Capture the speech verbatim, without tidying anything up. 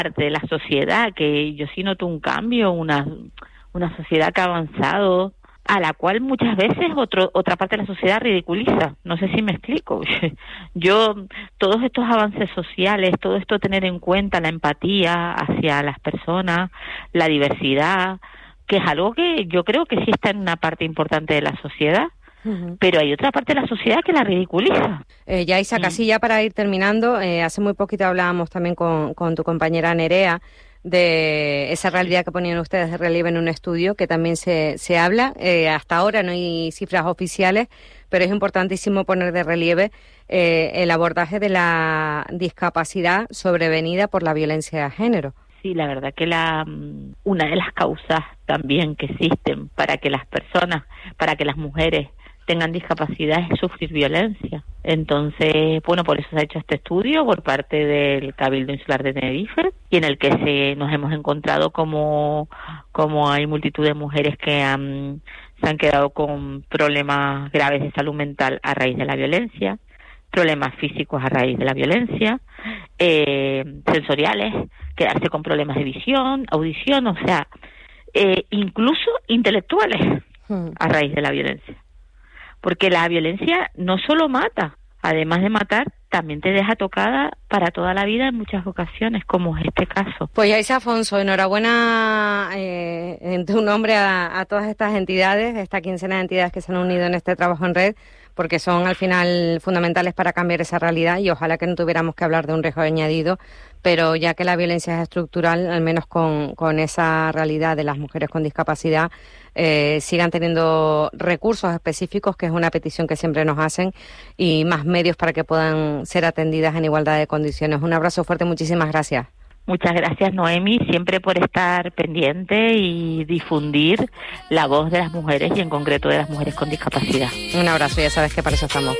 parte de la sociedad, que yo sí noto un cambio, una, una sociedad que ha avanzado, a la cual muchas veces otro, otra parte de la sociedad ridiculiza. No sé si me explico. Yo, todos estos avances sociales, todo esto tener en cuenta la empatía hacia las personas, la diversidad, que es algo que yo creo que sí está en una parte importante de la sociedad, uh-huh. Pero hay otra parte de la sociedad que la ridiculiza. Eh, ya, Isa, casi ya para ir terminando, eh, hace muy poquito hablábamos también con, con tu compañera Nerea, de esa realidad que ponían ustedes de relieve en un estudio que también se, se habla. Eh, hasta ahora no hay cifras oficiales, pero es importantísimo poner de relieve eh, el abordaje de la discapacidad sobrevenida por la violencia de género. Sí, la verdad que la una de las causas también que existen para que las personas, para que las mujeres tengan discapacidad es sufrir violencia. Entonces, bueno, por eso se ha hecho este estudio por parte del Cabildo Insular de Tenerife, y en el que se nos hemos encontrado como, como hay multitud de mujeres que han, se han quedado con problemas graves de salud mental a raíz de la violencia, problemas físicos a raíz de la violencia, eh, sensoriales, quedarse con problemas de visión, audición, o sea, eh, incluso intelectuales a raíz de la violencia. Porque la violencia no solo mata, además de matar, también te deja tocada para toda la vida en muchas ocasiones, como es este caso. Pues ya, Isa Afonso, enhorabuena eh, en tu nombre a, a todas estas entidades, esta quincena de entidades que se han unido en este trabajo en red, porque son al final fundamentales para cambiar esa realidad, y ojalá que no tuviéramos que hablar de un riesgo añadido, pero ya que la violencia es estructural, al menos con, con esa realidad de las mujeres con discapacidad, eh, sigan teniendo recursos específicos, que es una petición que siempre nos hacen, y más medios para que puedan ser atendidas en igualdad de condiciones. Un abrazo fuerte, muchísimas gracias. Muchas gracias, Noemi, siempre por estar pendiente y difundir la voz de las mujeres, y en concreto de las mujeres con discapacidad. Un abrazo, ya sabes que para eso estamos.